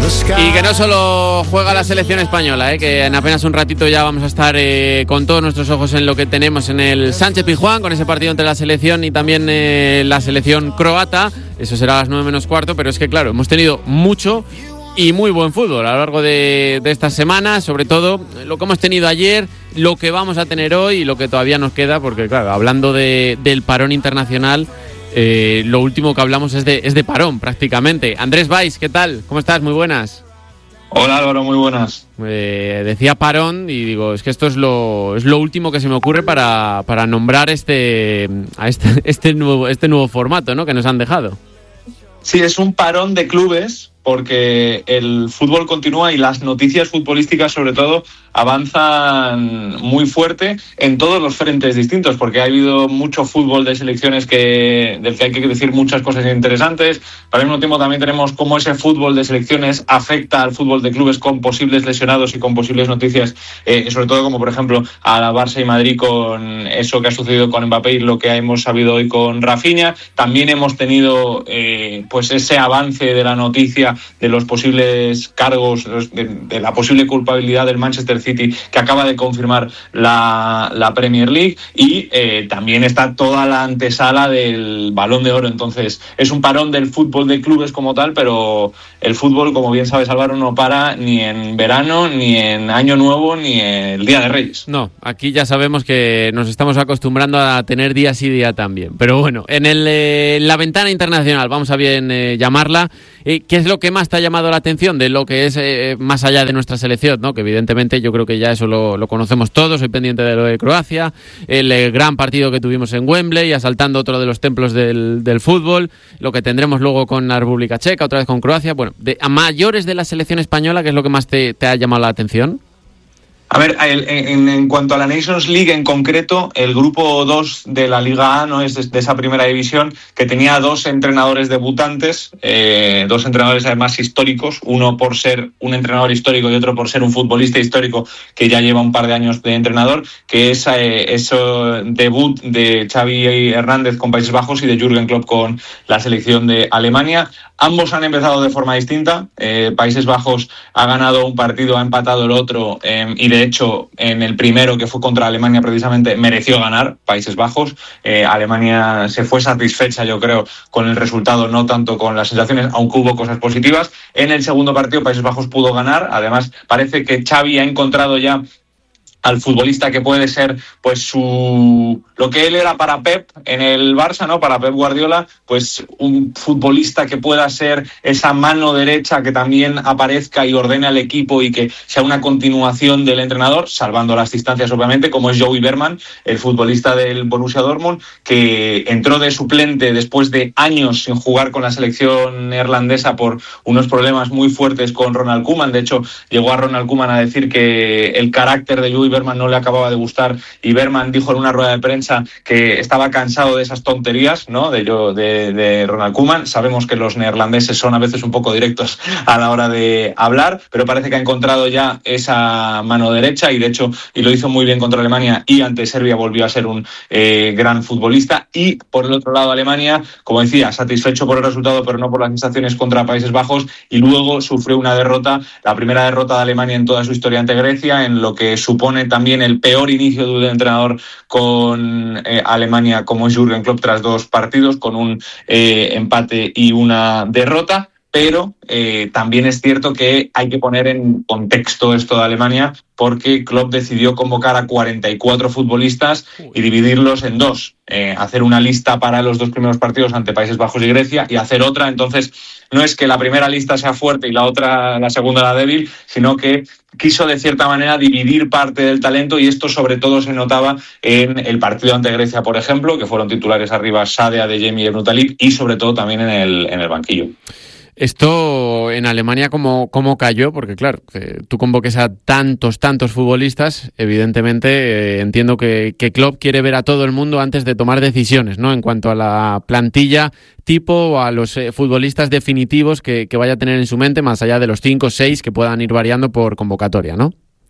Y que no solo juega la selección española, que en apenas un ratito ya vamos a estar con todos nuestros ojos en lo que tenemos en el Sánchez-Pizjuán, con ese partido entre la selección y también la selección croata. Eso será a las 9 menos cuarto, pero es que claro, hemos tenido mucho y muy buen fútbol a lo largo de estas semanas, sobre todo lo que hemos tenido ayer, lo que vamos a tener hoy y lo que todavía nos queda, porque claro, hablando del parón internacional, lo último que hablamos es de parón prácticamente. Andrés Valls, ¿qué tal? ¿Cómo estás? Muy buenas. Hola Álvaro, muy buenas. Decía parón y digo, es que esto es lo último que se me ocurre para nombrar este nuevo formato, ¿no?, que nos han dejado. Sí, es un parón de clubes porque el fútbol continúa y las noticias futbolísticas sobre todo avanzan muy fuerte en todos los frentes distintos, porque ha habido mucho fútbol de selecciones del que hay que decir muchas cosas interesantes, pero al mismo tiempo también tenemos cómo ese fútbol de selecciones afecta al fútbol de clubes con posibles lesionados y con posibles noticias, sobre todo como por ejemplo a la Barça y Madrid con eso que ha sucedido con Mbappé y lo que hemos sabido hoy con Rafinha. También hemos tenido pues ese avance de la noticia de los posibles cargos, de la posible culpabilidad del Manchester City, que acaba de confirmar la Premier League, y también está toda la antesala del Balón de Oro. Entonces es un parón del fútbol de clubes como tal, pero el fútbol, como bien sabes Álvaro, no para ni en verano, ni en Año Nuevo, ni el Día de Reyes. No, aquí ya sabemos que nos estamos acostumbrando a tener día sí día también, pero bueno, en la ventana internacional, vamos a bien llamarla, ¿qué es lo que más te ha llamado la atención de lo que es más allá de nuestra selección, ¿no? Que evidentemente yo creo que ya eso lo conocemos todos, soy pendiente de lo de Croacia, el gran partido que tuvimos en Wembley, asaltando otro de los templos del fútbol, lo que tendremos luego con la República Checa, otra vez con Croacia, bueno, a mayores de la selección española, ¿qué es lo que más te ha llamado la atención? A ver, en cuanto a la Nations League en concreto, el grupo 2 de la Liga A, no es de esa primera división, que tenía dos entrenadores debutantes, dos entrenadores además históricos, uno por ser un entrenador histórico y otro por ser un futbolista histórico que ya lleva un par de años de entrenador, que es ese debut de Xavi Hernández con Países Bajos y de Jürgen Klopp con la selección de Alemania. Ambos han empezado de forma distinta. Países Bajos ha ganado un partido, ha empatado el otro, y de hecho en el primero, que fue contra Alemania precisamente, mereció ganar Países Bajos. Alemania se fue satisfecha, yo creo, con el resultado, no tanto con las sensaciones, aunque hubo cosas positivas. En el segundo partido Países Bajos pudo ganar. Además parece que Xavi ha encontrado ya al futbolista que puede ser pues lo que él era para Pep en el Barça, ¿no? Para Pep Guardiola, pues un futbolista que pueda ser esa mano derecha que también aparezca y ordene al equipo y que sea una continuación del entrenador, salvando las distancias obviamente, como es Joey Berman, el futbolista del Borussia Dortmund, que entró de suplente después de años sin jugar con la selección neerlandesa por unos problemas muy fuertes con Ronald Koeman. De hecho, llegó a Ronald Koeman a decir que el carácter de Joey Berman no le acababa de gustar, y Berman dijo en una rueda de prensa que estaba cansado de esas tonterías, ¿no?, de Ronald Koeman. Sabemos que los neerlandeses son a veces un poco directos a la hora de hablar, pero parece que ha encontrado ya esa mano derecha, y de hecho y lo hizo muy bien contra Alemania, y ante Serbia volvió a ser un gran futbolista. Y por el otro lado Alemania, como decía, satisfecho por el resultado pero no por las sensaciones contra Países Bajos, y luego sufrió una derrota, la primera derrota de Alemania en toda su historia ante Grecia, en lo que supone también el peor inicio de un entrenador con Alemania como es Jürgen Klopp tras dos partidos, con un empate y una derrota. Pero también es cierto que hay que poner en contexto esto de Alemania, porque Klopp decidió convocar a 44 futbolistas y dividirlos en dos. Hacer una lista para los dos primeros partidos ante Países Bajos y Grecia, y hacer otra. Entonces, no es que la primera lista sea fuerte y la segunda la débil, sino que quiso de cierta manera dividir parte del talento, y esto sobre todo se notaba en el partido ante Grecia, por ejemplo, que fueron titulares arriba Sadia, Adeyemi y Ebnu Talib, y sobre todo también en el banquillo. Esto en Alemania, ¿cómo cayó? Porque claro, tú convoques a tantos futbolistas, evidentemente entiendo que Klopp quiere ver a todo el mundo antes de tomar decisiones, ¿no?, en cuanto a la plantilla tipo o a los futbolistas definitivos que vaya a tener en su mente, más allá de los 5 o 6 que puedan ir variando por convocatoria, ¿no?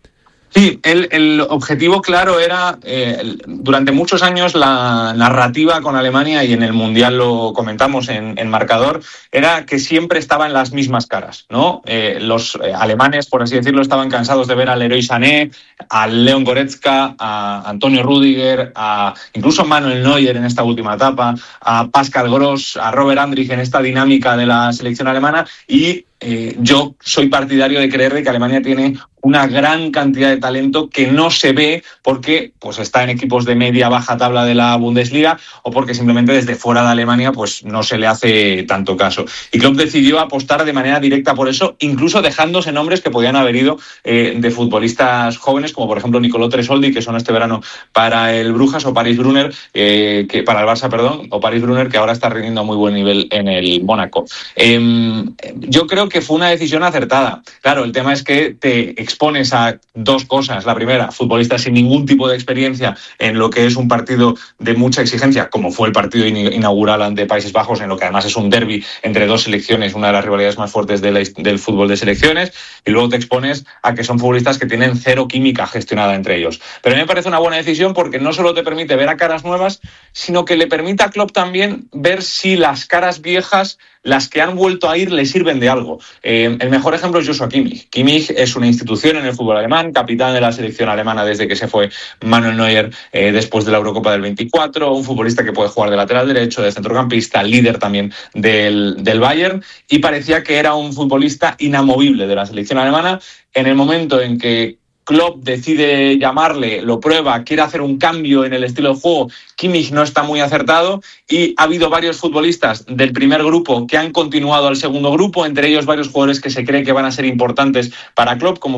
Sí, el objetivo claro era, durante muchos años la narrativa con Alemania, y en el Mundial lo comentamos en Marcador, era que siempre estaban las mismas caras, ¿no? Los alemanes, por así decirlo, estaban cansados de ver al Leroy Sané, al Leon Goretzka, a Antonio Rüdiger, a incluso Manuel Neuer en esta última etapa, a Pascal Gross, a Robert Andrich en esta dinámica de la selección alemana, y yo soy partidario de creer de que Alemania tiene una gran cantidad de talento que no se ve porque pues está en equipos de media-baja tabla de la Bundesliga, o porque simplemente desde fuera de Alemania pues no se le hace tanto caso. Y Klopp decidió apostar de manera directa por eso, incluso dejándose nombres que podían haber ido de futbolistas jóvenes, como por ejemplo Nicolò Tresoldi, que son este verano para el Brujas, o Paris Brunner, que para el Barça, perdón, o Paris Brunner, que ahora está rindiendo a muy buen nivel en el Mónaco. Yo creo que fue una decisión acertada. Claro, el tema es que te expones a dos cosas. La primera, futbolistas sin ningún tipo de experiencia en lo que es un partido de mucha exigencia, como fue el partido inaugural ante Países Bajos, en lo que además es un derbi entre dos selecciones, una de las rivalidades más fuertes del fútbol de selecciones, y luego te expones a que son futbolistas que tienen cero química gestionada entre ellos. Pero a mí me parece una buena decisión porque no solo te permite ver a caras nuevas, sino que le permite a Klopp también ver si las caras viejas, las que han vuelto a ir, le sirven de algo. El mejor ejemplo es Joshua Kimmich. Kimmich es una institución en el fútbol alemán, capitán de la selección alemana desde que se fue Manuel Neuer después de la Eurocopa del 24, un futbolista que puede jugar de lateral derecho, de centrocampista, líder también del Bayern, y parecía que era un futbolista inamovible de la selección alemana. En el momento en que Klopp decide llamarle, lo prueba, quiere hacer un cambio en el estilo de juego, Kimmich no está muy acertado, y ha habido varios futbolistas del primer grupo que han continuado al segundo grupo, entre ellos varios jugadores que se cree que van a ser importantes para Klopp, como